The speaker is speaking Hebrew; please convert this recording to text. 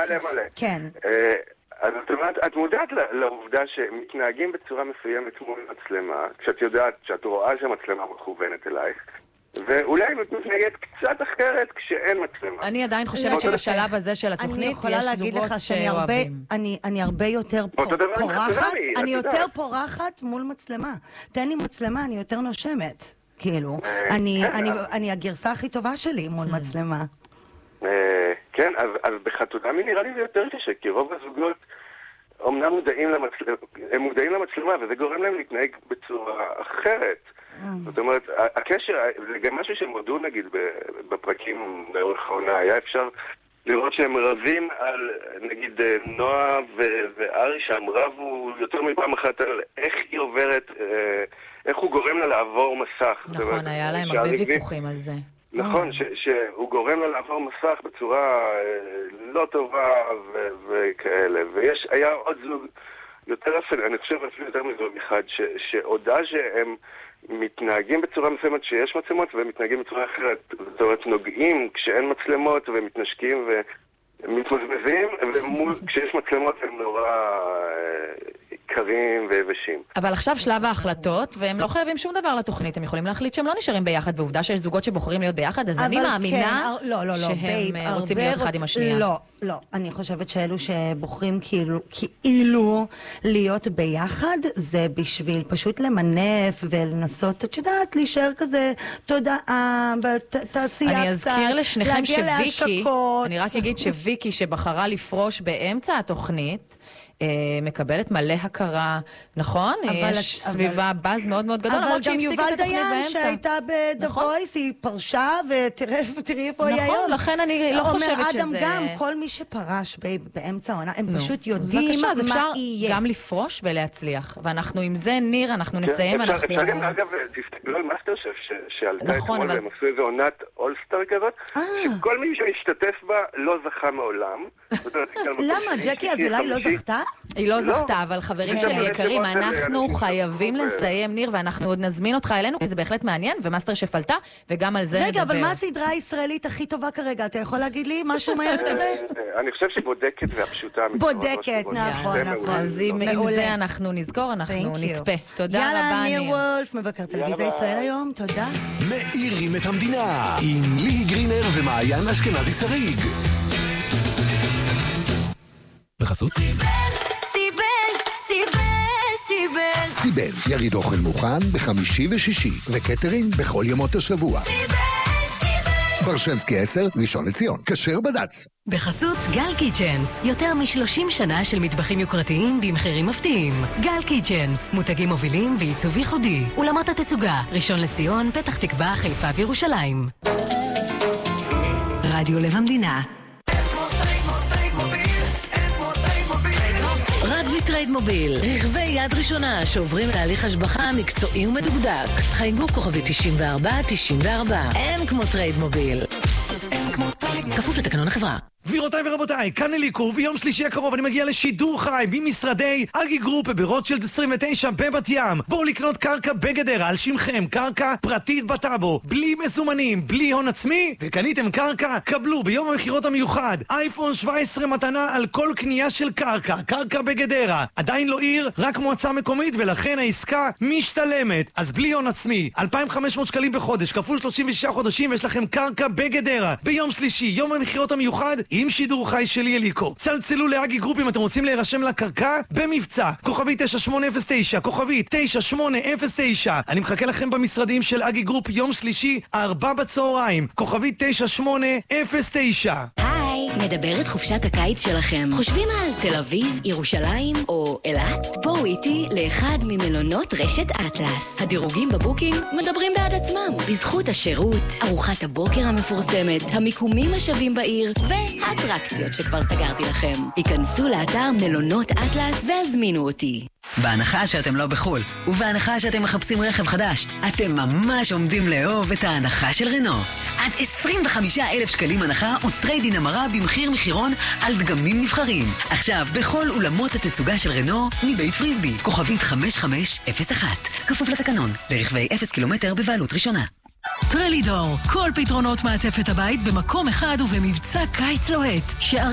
מלא. כן. אז את מודעת לעובדה שמתנהגים בצורה מסוימת מול מצלמה, כשאת יודעת שאת רואה שהמצלמה מכוונת אלייך, ואולי מתנהגת קצת אחרת כשאין מצלמה. אני עדיין חושבת שבשלב הזה של התוכנית יש זוגות שאוהבים. אני הרבה יותר פורחת, אני יותר פורחת מול מצלמה. תן לי מצלמה, אני יותר נושמת. כאילו, אני הגרסה הכי טובה שלי מול מצלמה. כן, אז בחתונמי נראה לי זה יותר קשה, כי רוב הזוגות אומנם הם מודעים למצלמה, וזה גורם להם להתנהג בצורה אחרת. זאת אומרת, הקשר, זה גם משהו שהם הודו נגיד בפרקים לאורך העונה, היה אפשר לראות שהם רבים על נגיד נועה וארי, שהם רבו יותר מפעם אחת על איך היא עוברת, איך הוא גורם לה לעבור מסך. נכון, היה להם הרבה ויכוחים על זה. נכון, שהוא גורם לה לעבור מסך בצורה לא טובה וכאלה. והיה עוד זוג יותר אפילו, אני חושב אפילו יותר מזוג אחד, שהודע שהם מתנהגים בצורה מסוימת שיש מצלמות, והם מתנהגים בצורה אחרת. זאת אומרת, נוגעים כשאין מצלמות ומתנשקים ומתמזמזים, וכשיש מצלמות הם נורא קרים ויבשים. אבל עכשיו שלב ההחלטות, והם לא חייבים שום דבר לתוכנית, הם יכולים להחליט שהם לא נשארים ביחד, ועובדה שיש זוגות שבוחרים להיות ביחד, אז אני מאמינה שהם רוצים להיות אחד עם השנייה. לא, אני חושבת שאלו שבוחרים כאילו להיות ביחד, זה בשביל פשוט למנף ולנסות, את יודעת, להישאר כזה תודעה בתעשייה קצת. אני אזכיר לשניכם שוויקי, אני רק אגיד שוויקי שבחרה לפרוש באמצע התוכנית, מקבלת מלא הכרה, נכון? יש סביבה בז מאוד מאוד גדול, אבל גם יובל דיין שהייתה ב-The Voice, היא פרשה, ותראי איפה היא היום. נכון, לכן אני לא חושבת שזה... אדם גם, כל מי שפרש באמצע העונה, הם פשוט יודעים מה יהיה. אז אפשר גם לפרוש ולהצליח, ואנחנו עם זה, ניר, אנחנו נסיים, אפשר גם, אגב, תסתכלו על מאסטר שף, שעלתה אתמול, והם עשו איזו עונת אולסטאר כזאת, שכל מי שמשתתף בה לא זכה מעולם. למה? ג'קי אז אולי לא זכתה? היא לא זכתה, אבל חברים שלי יקרים, אנחנו חייבים לסיים, ניר, ואנחנו עוד נזמין אותך אלינו, כי זה בהחלט מעניין, ומאסטר שף עלתה, וגם על זה נדבר. רגע, אבל מה הסדרה הישראלית הכי טובה כרגע? אתה יכול להגיד לי משהו מהר כזה? אני חושב שבודקת והפשוטה. בודקת, נכון. אז עם זה אנחנו נזכור, אנחנו נצפה. תודה רבה, ניר. יאללה, ניר וולף, מבקר טלוויזיה ישראל היום, תודה. מאירים את המדינה, עם ליהי גרינר ומעיין אשכנזי שריג. בחסות סיבל, יריד אוכל מוכן בחמישי ושישי, וקטרינג בכל ימות השבוע. ברשבסקי 10, ראשון לציון, כשר בד"ץ. בחסות גל קיצ'נס, יותר מ-30 שנה של מטבחים יוקרתיים במחירים מפתיעים. גל קיצ'נס, מותגים מובילים ועיצוב ייחודי. אולמות התצוגה, ראשון לציון, פתח תקווה, חיפה וירושלים. רדיו לב המדינה. טרייד מוביל, רכבי יד ראשונה שעוברים תהליך השבחה מקצועי ומדוקדק. חייגו כוכבי 9494. אין כמו טרייד מוביל. כפוף לתקנון החברה. גבירותיי ורבותיי, כאן אליקו, ויום שלישי הקרוב אני מגיע לשידור חי ממשרדי אגי גרופ ברוטשילד 29 בבת ים. בואו לקנות קרקע בגדרה על שמכם, קרקע פרטית בטאבו, בלי מזומנים, בלי הון עצמי, וקניתם קרקע, קבלו ביום המחירות המיוחד אייפון 17 מתנה על כל קנייה של קרקע, קרקע בגדרה. עדיין לא עיר, רק מועצה מקומית, ולכן העסקה משתלמת. אז בלי הון עצמי, 2,500 שקלים בחודש, כפול 36 חודשים, יש לכם קרקע בגדרה. ביום שלישי, יום המחירות המיוחד, עם שידור חי שלי אליקו. צלצלו לאגי גרופ אם אתם רוצים להירשם לקרקע במבצע. כוכבי 9809, כוכבי 9809. אני מחכה לכם במשרדים של אגי גרופ יום שלישי, 4 בצהריים. כוכבי 9809. היי, מדברת חופשת הקיץ שלכם. חושבים על תל אביב, ירושלים או אילת? בואו איתי לאחד ממלונות רשת אטלס. הדירוגים בבוקינג מדברים בעד עצמם. בזכות השירות, ארוחת הבוקר המפורסמת, המיקומים השווים בעיר והאטרקציות שכבר סגרתי לכם. היכנסו לאתר מלונות אטלס והזמינו אותי. בהנחה שאתם לא בחול, ובהנחה שאתם מחפשים רכב חדש, אתם ממש עומדים לאהוב את ההנחה של רנו. עד 25,000 שקלים הנחה וטריידין המרה במחיר מחירון על דגמים נבחרים. עכשיו בכל אולמות התצוגה של רנו מבית פריסבי, כוכבית 5501. כפוף לתקנון, לרכבי 0 קילומטר בבעלות ראשונה. טרלידור, כל פתרונות מעטפת הבית במקום אחד ובמבצע קיץ לוהט.